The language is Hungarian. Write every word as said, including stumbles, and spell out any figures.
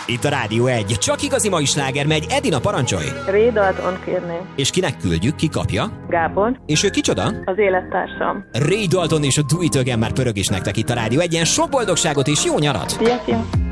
Itt a Rádió egy. Csak igazi mai sláger megy. Edina, parancsolj! Ray Dalton kérném. És kinek küldjük? Ki kapja? Gábor. És ő kicsoda? Az élettársam. Ray Dalton és a Do It Again már pörög is nektek itt a Rádió egyen. Sok boldogságot és jó nyarat! Szia, szia.